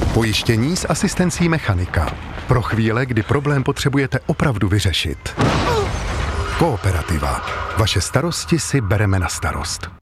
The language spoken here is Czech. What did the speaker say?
Pojištění s asistencí mechanika. Pro chvíle, kdy problém potřebujete opravdu vyřešit. Kooperativa. Vaše starosti si bereme na starost.